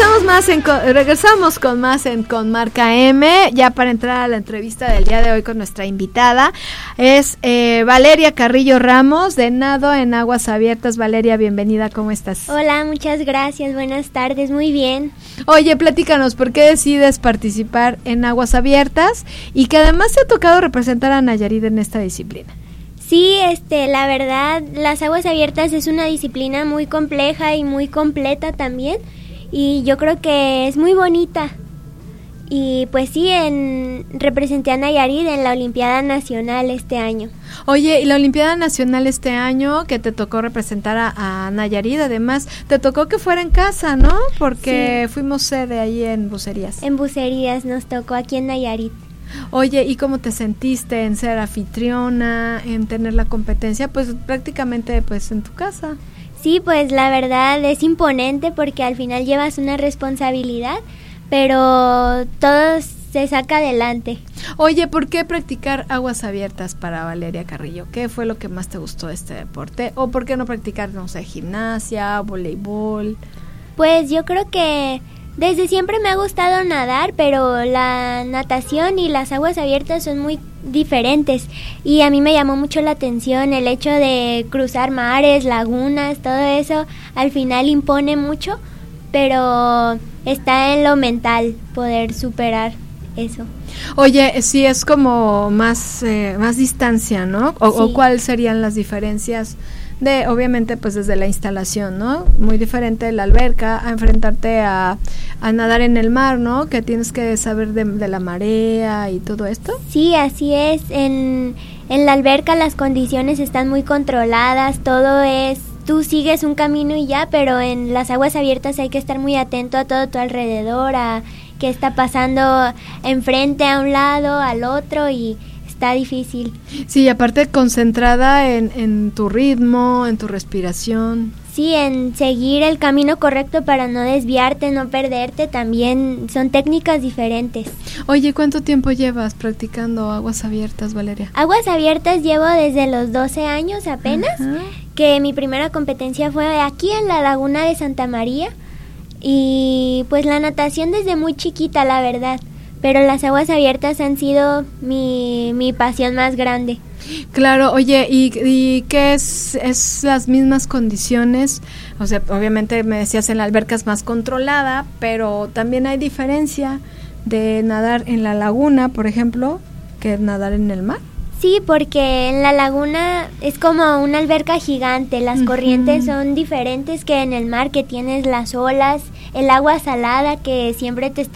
regresamos con más con Marca M, ya para entrar a la entrevista del día de hoy con nuestra invitada. Es Valeria Carrillo Ramos, de Nado en Aguas Abiertas. Valeria, bienvenida, ¿cómo estás? Hola, muchas gracias, buenas tardes, muy bien. Oye, platícanos, ¿por qué decides participar en Aguas Abiertas y que además te ha tocado representar a Nayarit en esta disciplina? Sí, la verdad, las aguas abiertas es una disciplina muy compleja y muy completa también, y yo creo que es muy bonita. Y pues sí, representé a Nayarit en la Olimpiada Nacional este año. Oye, y la Olimpiada Nacional este año que te tocó representar a Nayarit, además te tocó que fuera en casa, ¿no? Porque sí, fuimos sede ahí en Bucerías. En Bucerías nos tocó aquí en Nayarit. Oye, ¿y cómo te sentiste en ser anfitriona, en tener la competencia, pues prácticamente pues en tu casa? Sí, pues la verdad es imponente porque al final llevas una responsabilidad, pero todo se saca adelante. Oye, ¿por qué practicar aguas abiertas para Valeria Carrillo? ¿Qué fue lo que más te gustó de este deporte? ¿O por qué no practicar, no sé, gimnasia, voleibol? Pues yo creo que desde siempre me ha gustado nadar, pero la natación y las aguas abiertas son muy diferentes y a mí me llamó mucho la atención el hecho de cruzar mares, lagunas, todo eso al final impone mucho, pero está en lo mental poder superar eso. Oye, sí es como más distancia, ¿no? O, sí. ¿O cuáles serían las diferencias? Obviamente pues desde la instalación, ¿no? Muy diferente la alberca a enfrentarte a nadar en el mar, ¿no? Que tienes que saber de la marea y todo esto. Sí, así es. En la alberca las condiciones están muy controladas, todo es, tú sigues un camino y ya, pero en las aguas abiertas hay que estar muy atento a todo tu alrededor, a qué está pasando enfrente, a un lado, al otro, y está difícil. Sí, aparte concentrada en tu ritmo, en tu respiración. Sí, en seguir el camino correcto para no desviarte, no perderte, también son técnicas diferentes. Oye, ¿cuánto tiempo llevas practicando aguas abiertas, Valeria? Aguas abiertas llevo desde los 12 años apenas, que mi primera competencia fue aquí en la Laguna de Santa María, y pues la natación desde muy chiquita, la verdad. Pero las aguas abiertas han sido mi pasión más grande. Claro, oye, ¿y qué es las mismas condiciones? O sea, obviamente me decías en la alberca es más controlada, pero también hay diferencia de nadar en la laguna, por ejemplo, que nadar en el mar. Sí, porque en la laguna es como una alberca gigante, las corrientes son diferentes que en el mar, que tienes las olas, el agua salada que siempre te está